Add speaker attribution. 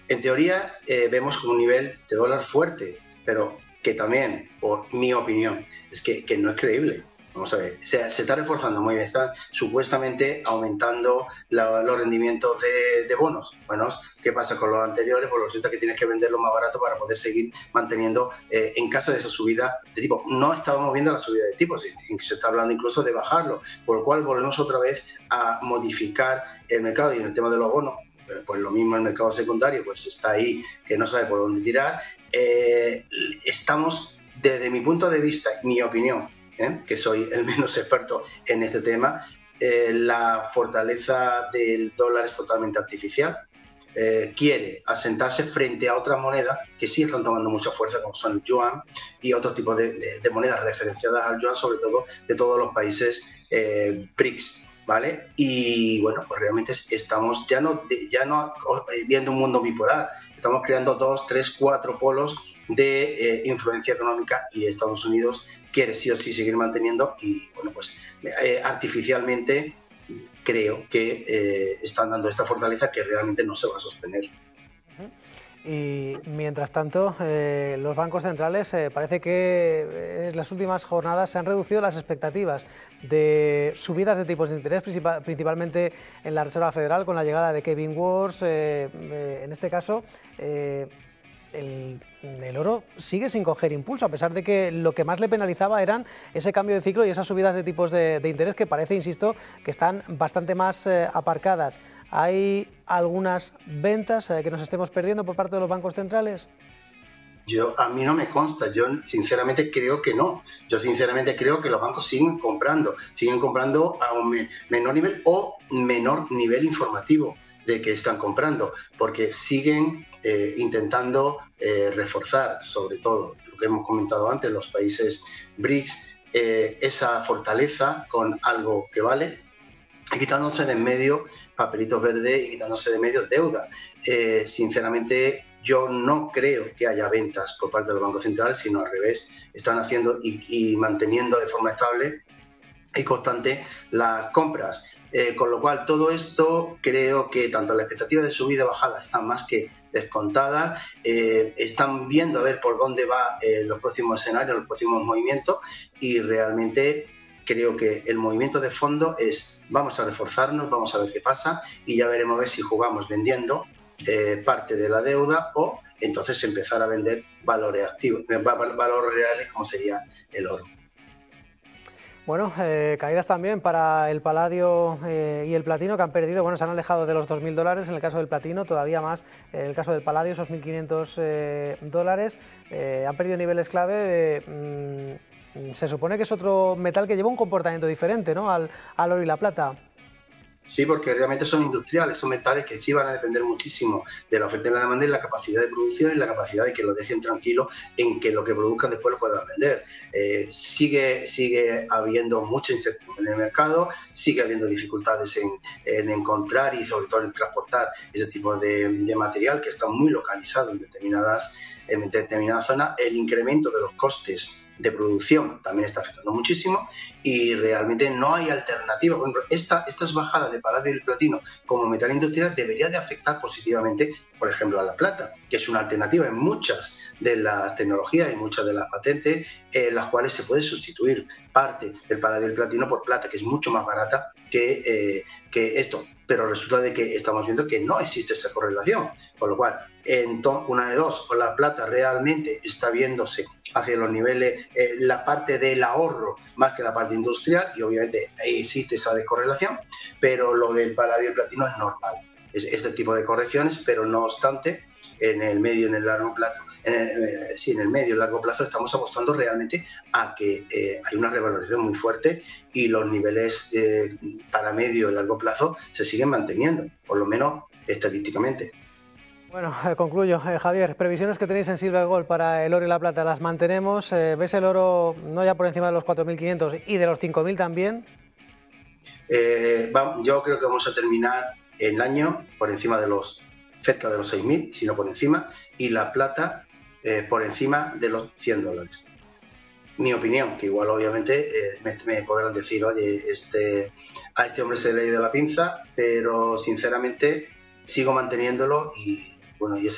Speaker 1: En teoría vemos un nivel de dólar fuerte, pero que también, por mi opinión, es que no es creíble. Vamos a ver, se está reforzando muy bien, están supuestamente aumentando los rendimientos de bonos. Bueno, ¿qué pasa con los anteriores? Pues resulta que tienes que venderlo más barato para poder seguir manteniendo, en caso de esa subida de tipo. No estábamos viendo la subida de tipos, se está hablando incluso de bajarlo, por lo cual volvemos otra vez a modificar el mercado. Y en el tema de los bonos, pues lo mismo, el mercado secundario pues está ahí, que no sabe por dónde tirar. Estamos, desde mi punto de vista, mi opinión, que soy el menos experto en este tema, la fortaleza del dólar es totalmente artificial. Quiere asentarse frente a otras monedas que sí están tomando mucha fuerza, como son el yuan y otros tipos de monedas referenciadas al yuan, sobre todo de todos los países BRICS, ¿vale? Y bueno, pues realmente estamos ya no viendo un mundo bipolar, estamos creando 2, 3, 4 polos de influencia económica, y Estados Unidos quiere sí o sí seguir manteniendo, y bueno, pues artificialmente creo que están dando esta fortaleza que realmente no se va a sostener.
Speaker 2: Y mientras tanto, los bancos centrales parece que en las últimas jornadas se han reducido las expectativas de subidas de tipos de interés, principalmente en la Reserva Federal, con la llegada de Kevin Warsh. En este caso, el oro sigue sin coger impulso, a pesar de que lo que más le penalizaba eran ese cambio de ciclo y esas subidas de tipos de interés que parece, insisto, que están bastante más aparcadas. ¿Hay algunas ventas que nos estemos perdiendo por parte de los bancos centrales?
Speaker 1: A mí no me consta, yo sinceramente creo que no. Yo sinceramente creo que los bancos siguen comprando a un menor nivel o menor nivel informativo de que están comprando, porque siguen intentando reforzar, sobre todo lo que hemos comentado antes, los países BRICS, esa fortaleza con algo que vale, y quitándose de en medio papelitos verdes y quitándose de medio deuda. Sinceramente, yo no creo que haya ventas por parte del Banco Central, sino al revés, están haciendo y manteniendo de forma estable y constante las compras. Con lo cual, todo esto, creo que tanto la expectativa de subida y bajada están más que descontadas. Están viendo a ver por dónde va los próximos escenarios, los próximos movimientos, y realmente creo que el movimiento de fondo es: vamos a reforzarnos, vamos a ver qué pasa, y ya veremos a ver si jugamos vendiendo parte de la deuda, o entonces empezar a vender valores activos, valores reales, como sería el oro.
Speaker 2: Bueno, caídas también para el paladio y el platino, que han perdido, bueno, se han alejado de los $2.000 en el caso del platino, todavía más en el caso del paladio, esos $1.500. Han perdido niveles clave. Se supone que es otro metal que lleva un comportamiento diferente, ¿no?, al oro y la plata.
Speaker 1: Sí, porque realmente son industriales, son metales que sí van a depender muchísimo de la oferta y la demanda, y la capacidad de producción y la capacidad de que lo dejen tranquilo en que lo que produzcan después lo puedan vender. Sigue habiendo mucha incertidumbre en el mercado, sigue habiendo dificultades en encontrar y sobre todo en transportar ese tipo de material, que está muy localizado en determinadas zonas. El incremento de los costes de producción también está afectando muchísimo, y realmente no hay alternativa. Por ejemplo, estas bajadas de paladio y platino como metal industrial debería de afectar positivamente, por ejemplo, a la plata, que es una alternativa en muchas de las tecnologías y muchas de las patentes, en las cuales se puede sustituir parte del paladio y el platino por plata, que es mucho más barata que esto. Pero resulta de que estamos viendo que no existe esa correlación, con lo cual, una de dos: o la plata realmente está viéndose hacia los niveles, la parte del ahorro más que la parte industrial, y obviamente ahí existe esa descorrelación, pero lo del paladio y el platino es normal, es este tipo de correcciones, pero no obstante, en el medio y en el largo plazo, en el medio y largo plazo estamos apostando realmente a que hay una revalorización muy fuerte, y los niveles para medio y largo plazo se siguen manteniendo, por lo menos estadísticamente.
Speaker 2: Bueno, concluyo. Javier, previsiones que tenéis en Silver Gold para el oro y la plata, ¿las mantenemos? ¿Ves el oro no ya por encima de los 4.500 y de los 5.000 también?
Speaker 1: Yo creo que vamos a terminar el año por encima de cerca de los 6.000, si no por encima, y la plata por encima de los $100. Mi opinión, que igual obviamente me podrán decir: oye, a este hombre se le ha ido la pinza, pero sinceramente sigo manteniéndolo, y bueno, y